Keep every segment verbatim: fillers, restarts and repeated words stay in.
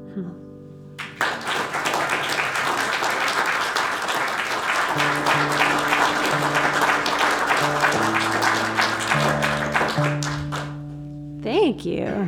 Thank you.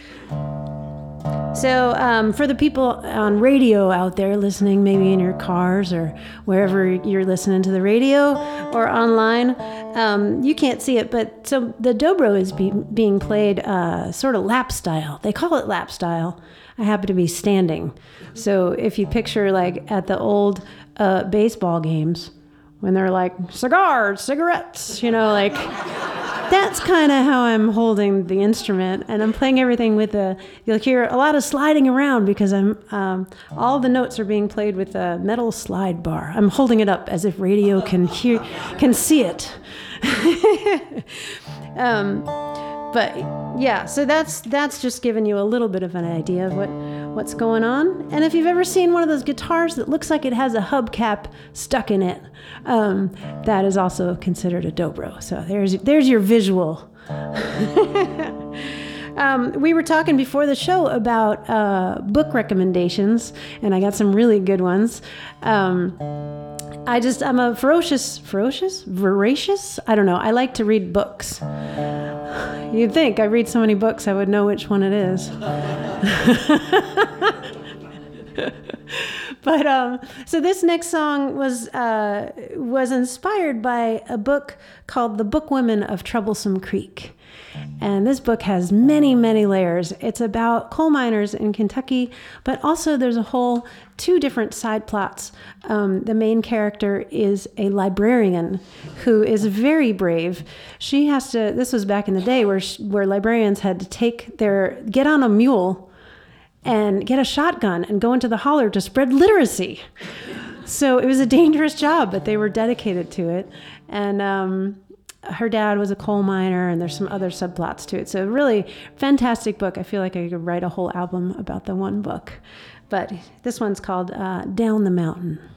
So um, for the people on radio out there listening, maybe in your cars or wherever you're listening to the radio or online, um, you can't see it, but so the dobro is be, being played uh, sort of lap style. They call it lap style. I happen to be standing. So if you picture like at the old uh, baseball games when they're like cigars, cigarettes, you know, like that's kind of how I'm holding the instrument, and I'm playing everything with a, you'll hear a lot of sliding around because I'm, um, all the notes are being played with a metal slide bar. I'm holding it up as if radio can hear, can see it. um, but yeah, so that's, that's just giving you a little bit of an idea of what, what's going on. And if you've ever seen one of those guitars that looks like it has a hubcap stuck in it, um, that is also considered a dobro. So there's there's your visual. um, we were talking before the show about uh, book recommendations, and I got some really good ones. Um, I just I'm a ferocious ferocious voracious. I don't know. I like to read books. You'd think I read so many books I would know which one it is. But um, so this next song was uh, was inspired by a book called The Bookwomen of Troublesome Creek. And this book has many, many layers. It's about coal miners in Kentucky, but also there's a whole two different side plots. Um, the main character is a librarian who is very brave. She has to, this was back in the day where, she, where librarians had to take their, get on a mule and get a shotgun and go into the holler to spread literacy. So it was a dangerous job, but they were dedicated to it. And um, her dad was a coal miner, and there's some other subplots to it. So really fantastic book. I feel like I could write a whole album about the one book. But this one's called uh, Down the Mountain.